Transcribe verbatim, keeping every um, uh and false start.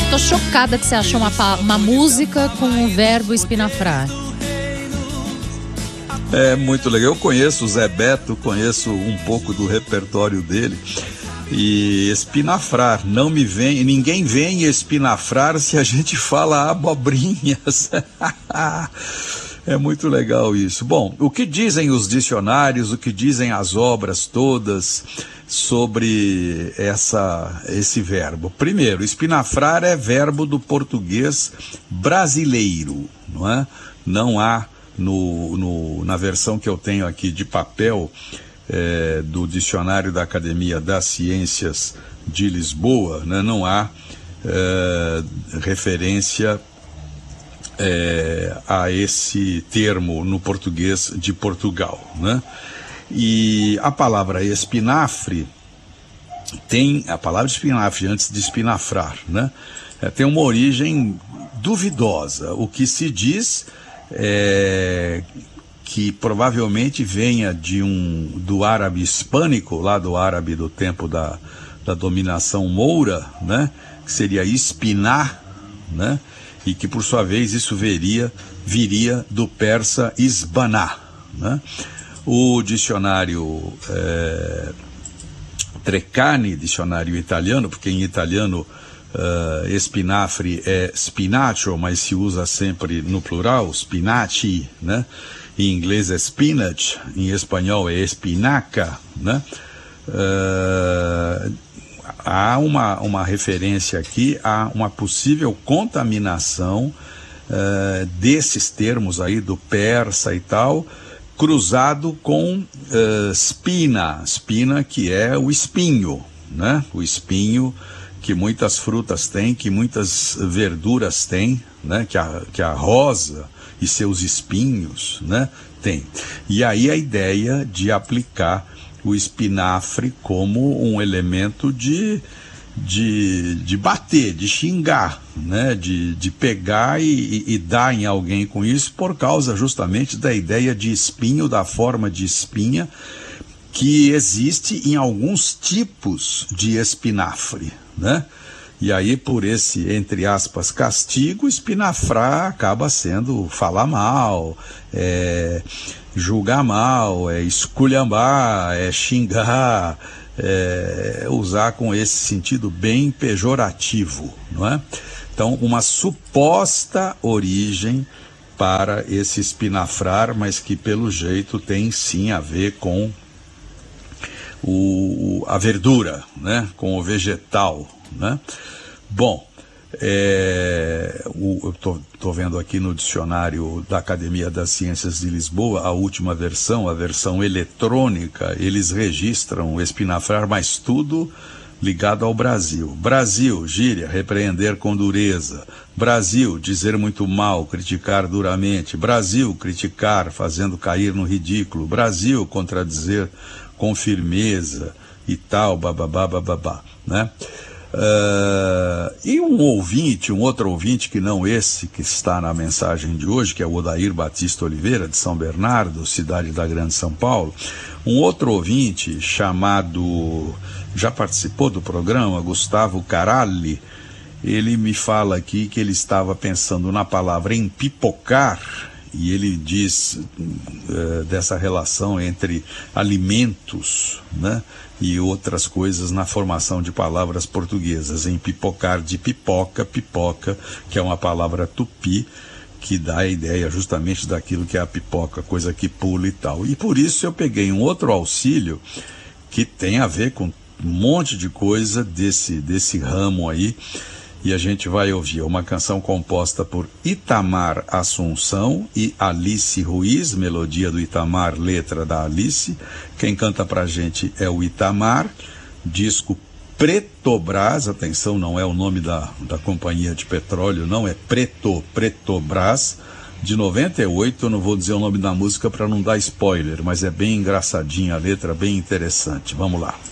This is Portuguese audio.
tô chocada que você achou uma, uma música com o verbo espinafrar. É muito legal. Eu conheço o Zé Beto, conheço um pouco do repertório dele. E espinafrar, não me vem, ninguém vem espinafrar se a gente fala abobrinhas. É muito legal isso. Bom, o que dizem os dicionários, o que dizem as obras todas sobre essa, esse verbo? Primeiro, espinafrar é verbo do português brasileiro, não é? Não há no, no, na versão que eu tenho aqui de papel, É, do Dicionário da Academia das Ciências de Lisboa, né, não há é, referência é, a esse termo no português de Portugal, né? E a palavra espinafre tem, a palavra espinafre antes de espinafrar, né, é, tem uma origem duvidosa. O que se diz é que provavelmente venha de um, do árabe hispânico, lá do árabe do tempo da, da dominação moura, né, que seria espinar, né, e que por sua vez isso viria, viria do persa esbaná, né. O dicionário é, Treccani, dicionário italiano, porque em italiano Uh, espinafre é spinaccio, mas se usa sempre no plural, spinaci, né? Em inglês é spinach, em espanhol é espinaca, né? Uh, há uma, uma referência aqui a uma possível contaminação uh, desses termos aí do persa e tal, cruzado com uh, spina, spina que é o espinho, né? O espinho que muitas frutas têm, que muitas verduras têm, né? Que a, que a rosa e seus espinhos, né? Tem. E aí a ideia de aplicar o espinafre como um elemento de, de, de bater, de xingar, né? De, de pegar e, e dar em alguém com isso, por causa justamente da ideia de espinho, da forma de espinha, que existe em alguns tipos de espinafre, né? E aí, por esse, entre aspas, castigo, espinafrar acaba sendo falar mal, é, julgar mal, é esculhambar, é xingar, é usar com esse sentido bem pejorativo, não é? Então, uma suposta origem para esse espinafrar, mas que pelo jeito tem sim a ver com O, a verdura, né, com o vegetal, né? Bom, é, o, eu tô, tô vendo aqui no dicionário da Academia das Ciências de Lisboa, a última versão, a versão eletrônica, eles registram o espinafrar, mas tudo ligado ao Brasil. Brasil, gíria, repreender com dureza. Brasil, dizer muito mal, criticar duramente. Brasil, criticar, fazendo cair no ridículo. Brasil, contradizer com firmeza e tal, bababá, bababá, né? Uh, e um ouvinte, um outro ouvinte que não esse que está na mensagem de hoje, que é o Odair Batista Oliveira, de São Bernardo, cidade da Grande São Paulo, um outro ouvinte chamado, já participou do programa, Gustavo Caralli, ele me fala aqui que ele estava pensando na palavra empipocar, e ele diz uh, dessa relação entre alimentos, né, e outras coisas na formação de palavras portuguesas, em pipocar de pipoca, pipoca, que é uma palavra tupi, que dá a ideia justamente daquilo que é a pipoca, coisa que pula e tal. E por isso eu peguei um outro auxílio que tem a ver com um monte de coisa desse, desse ramo aí, e a gente vai ouvir uma canção composta por Itamar Assunção e Alice Ruiz, melodia do Itamar, letra da Alice. Quem canta pra gente é o Itamar, disco Pretobras, atenção, não é o nome da, da companhia de petróleo, não, é Preto, Pretobras, de noventa e oito, eu não vou dizer o nome da música para não dar spoiler, mas é bem engraçadinha a letra, bem interessante. Vamos lá.